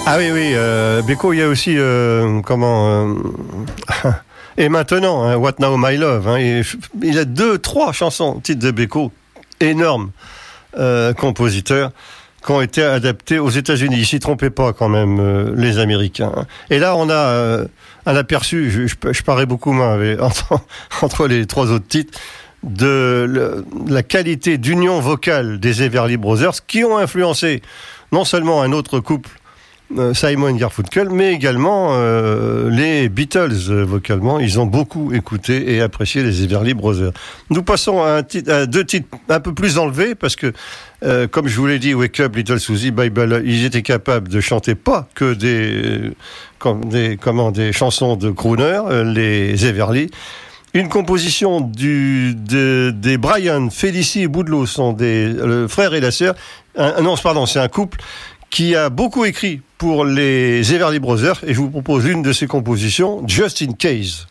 Ah oui, oui, Beko, il y a aussi, et maintenant, hein, What Now My Love, hein, il a 2-3 chansons, titres de Beko, énormes compositeurs, qui ont été adaptés aux États-Unis. Ils s'y trompaient pas quand même, les Américains. Et là, on a un aperçu, je parais beaucoup moins entre les 3 autres titres, de la qualité d'union vocale des Everly Brothers, qui ont influencé non seulement un autre couple, Simon et Garfunkel, mais également les Beatles vocalement. Ils ont beaucoup écouté et apprécié les Everly Brothers. Nous passons à 2 titres un peu plus enlevés, parce que comme je vous l'ai dit, Wake Up Little Susie, Bye Bye, ils étaient capables de chanter pas que des chansons de crooner, les Everly. Une composition des Brian, Félicie et Boudleau sont le frère et la sœur. C'est un couple qui a beaucoup écrit pour les Everly Brothers, et je vous propose une de ses compositions, Just in Case.